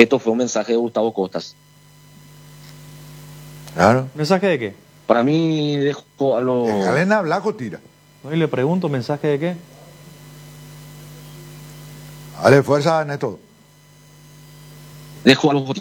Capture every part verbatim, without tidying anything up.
Esto fue un mensaje de Gustavo Costas. Claro. ¿Mensaje de qué? Para mí dejó a los... Déjale hablar, Cotira. Y le pregunto, ¿mensaje de qué? Dale fuerza, Néstor. Dejó a los...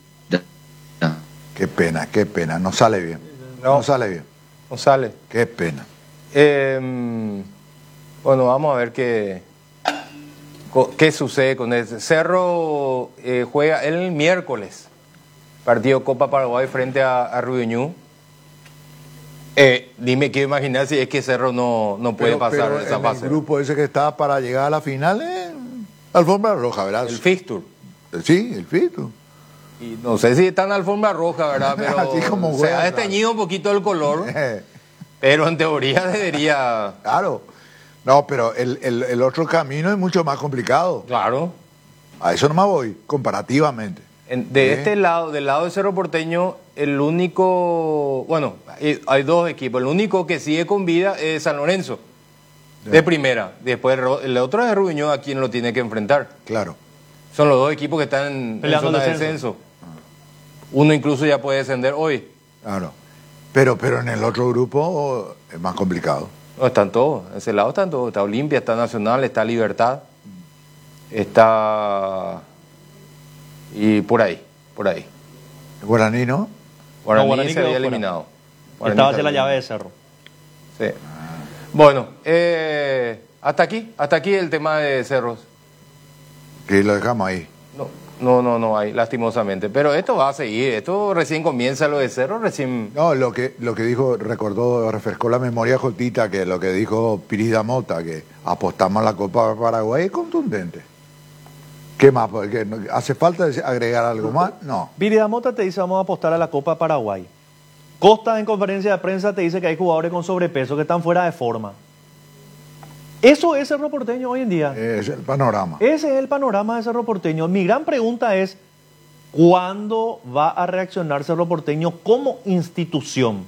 Qué pena, qué pena. No sale bien. No, no sale bien. No sale. Qué pena. Eh, bueno, vamos a ver qué, qué sucede con ese. Cerro eh, juega el miércoles. Partido Copa Paraguay frente a, a Rubiñú. Eh, dime, quiero imaginar si es que Cerro no, no puede pero, pasar pero esa en fase. El grupo ese que está para llegar a la final es alfombra roja, ¿verdad? El fixture. Sí, el fixture. Y no sé si está en alfombra roja, ¿verdad? Pero Así como se juega, ha desteñido un poquito el color. Pero en teoría debería... Claro. No, pero el, el, el otro camino es mucho más complicado. Claro. A eso no me voy, comparativamente. En, de ¿Eh? este lado, del lado de Cerro Porteño, el único... Bueno, hay, hay dos equipos. El único que sigue con vida es San Lorenzo. De Ya. primera. Después el otro es Rubiñó, a quien lo tiene que enfrentar. Claro. Son los dos equipos que están en, en Peleando zona el de descenso. descenso. Uno incluso ya puede descender hoy. Claro. Pero, pero en el otro grupo es más complicado. No, están todos. En ese lado están todos. Está Olimpia, está Nacional, está Libertad. Está... Y por ahí, por ahí. El Guaraní, ¿no? Guaraní, No, Guaraní se quedó había fuera. eliminado. Guaraní Estaba se hacia la había llave de Cerro. Sí. Bueno, eh, hasta aquí, hasta aquí el tema de Cerros. Que lo dejamos ahí. No, no, no, no hay, lastimosamente. Pero esto va a seguir, esto recién comienza lo de Cerros, recién... No, lo que, lo que dijo, recordó, refrescó la memoria Jotita, que lo que dijo Piris Mota, que apostamos a la Copa Paraguay, es contundente. ¿Qué más? Porque no- ¿hace falta agregar algo más? No. Virida Mota te dice vamos a apostar a la Copa Paraguay. Costa en conferencia de prensa te dice que hay jugadores con sobrepeso que están fuera de forma. Eso es Cerro Porteño hoy en día. Es el panorama. Ese es el panorama de Cerro Porteño. Mi gran pregunta es, ¿cuándo va a reaccionar Cerro Porteño como institución?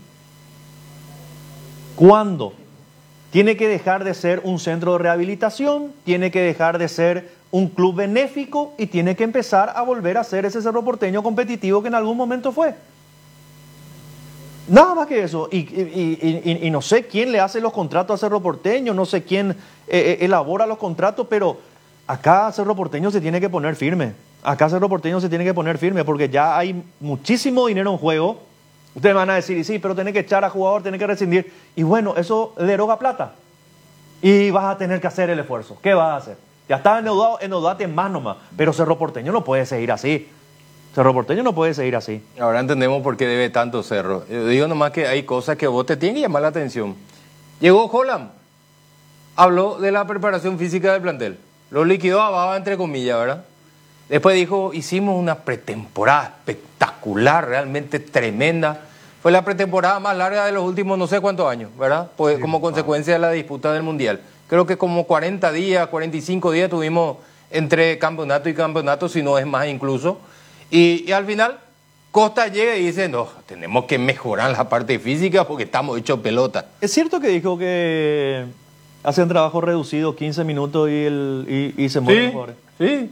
¿Cuándo? Tiene que dejar de ser un centro de rehabilitación, tiene que dejar de ser un club benéfico y tiene que empezar a volver a ser ese Cerro Porteño competitivo que en algún momento fue. Nada más que eso. Y, y- y- y- y no sé quién le hace los contratos a Cerro Porteño, no sé quién eh, eh, elabora los contratos, pero acá Cerro Porteño se tiene que poner firme. Acá Cerro Porteño se tiene que poner firme porque ya hay muchísimo dinero en juego. Ustedes van a decir, y sí, pero tenés que echar a jugador, tenés que rescindir. Y bueno, eso deroga plata. Y vas a tener que hacer el esfuerzo. ¿Qué vas a hacer? Ya estás endeudado, endeudate más nomás. Pero Cerro Porteño no puede seguir así. Cerro Porteño no puede seguir así. Ahora entendemos por qué debe tanto Cerro. Yo digo nomás que hay cosas que vos te tienen que llamar la atención. Llegó Holland, habló de la preparación física del plantel. Lo liquidó a baba, entre comillas, ¿verdad? Después dijo, hicimos una pretemporada espectacular, realmente tremenda. Fue la pretemporada más larga de los últimos no sé cuántos años, ¿verdad? Pues, como consecuencia de la disputa del Mundial. Creo que como cuarenta días, cuarenta y cinco días tuvimos entre campeonato y campeonato, si no es más incluso. Y, y al final, Costa llega y dice, no, tenemos que mejorar la parte física porque estamos hechos pelota. Es cierto que dijo que hacen trabajo reducido, quince minutos y, el, y, y se mueren los jugadores. Sí.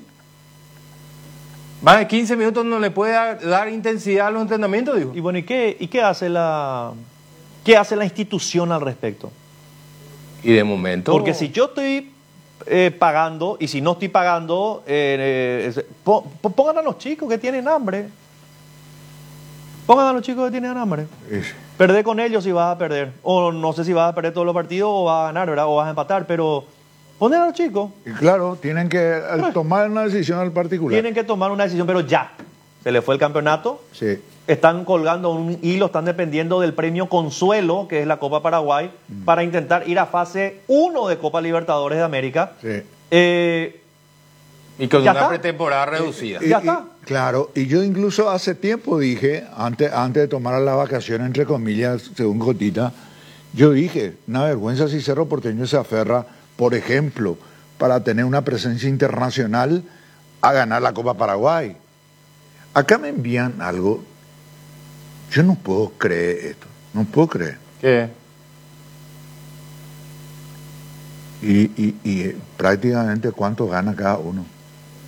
Más de quince minutos no le puede dar, dar intensidad a los entrenamientos, dijo. Y bueno, ¿y qué, y qué hace la qué hace la institución al respecto? Y de momento... Porque si yo estoy eh, pagando, y si no estoy pagando, eh, eh, es- po- po- pongan a los chicos que tienen hambre. Pongan a los chicos que tienen hambre. Sí. Perdé con ellos si vas a perder. O no sé si vas a perder todos los partidos o vas a ganar, ¿verdad? O vas a empatar, pero poner a los chicos. Y claro, tienen que eh, tomar una decisión al particular. Tienen que tomar una decisión, pero ya. Se le fue el campeonato. Sí. Están colgando un hilo, están dependiendo del premio Consuelo, que es la Copa Paraguay, Mm. para intentar ir a fase uno de Copa Libertadores de América. Sí. Eh, Y con ¿Ya una está? pretemporada reducida. Y- Ya y- está. Claro, y yo incluso hace tiempo dije, antes, antes de tomar la vacación, entre comillas, según Gotita, yo dije, una vergüenza si Cerro Porteño se aferra, por ejemplo, para tener una presencia internacional, a ganar la Copa Paraguay. Acá me envían algo, yo no puedo creer esto, no puedo creer. ¿Qué? Y, y, y prácticamente cuánto gana cada uno.